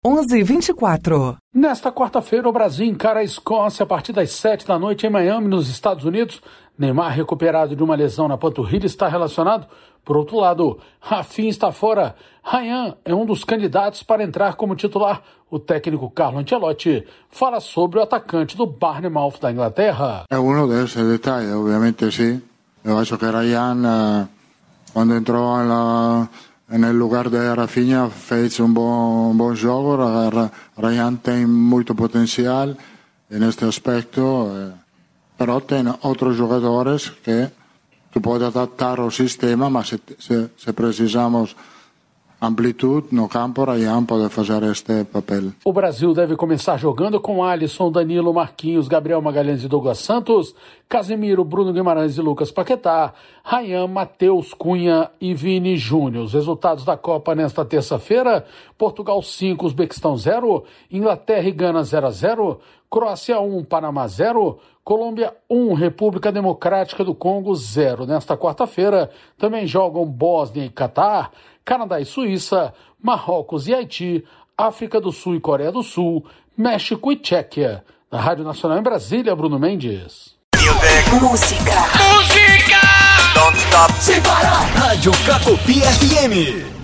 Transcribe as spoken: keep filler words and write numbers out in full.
onze e vinte e quatro. Nesta quarta-feira, o Brasil encara a Escócia a partir das sete da noite em Miami, nos Estados Unidos. Neymar, recuperado de uma lesão na panturrilha, está relacionado. Por outro lado, Rafinha está fora. Ryan é um dos candidatos para entrar como titular. O técnico Carlo Ancelotti fala sobre o atacante do Bournemouth da Inglaterra. É um desses detalhes, obviamente sim. Eu acho que Ryan, uh, quando entrou na... no lugar de Rafinha, fez um bom, um bom jogo. Ryan tem muito potencial neste aspecto, pero tem outros jogadores que, que podem adaptar ao sistema, mas se, se, se precisamos amplitude no campo, Ryan pode fazer este papel. O Brasil deve começar jogando com Alisson, Danilo, Marquinhos, Gabriel Magalhães e Douglas Santos, Casemiro, Bruno Guimarães e Lucas Paquetá, Ryan, Matheus Cunha e Vini Júnior. Os resultados da Copa nesta terça-feira: Portugal cinco, Uzbequistão zero, Inglaterra e Gana zero a zero, Croácia um, Panamá zero, Colômbia um, República Democrática do Congo zero. Nesta quarta-feira também jogam Bósnia e Catar, Canadá e Suíça, Marrocos e Haiti, África do Sul e Coreia do Sul, México e Tchequia. Na Rádio Nacional em Brasília, Bruno Mendes. Música. Música. Don't stop. Sem parar. Rádio Cacopi F M.